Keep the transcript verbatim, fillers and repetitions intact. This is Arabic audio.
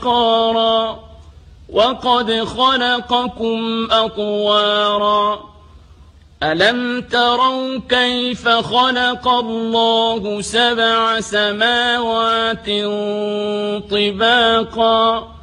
وقارا وقد خلقكم أطوارا ألم تروا كيف خلق الله سبع سماوات طباقا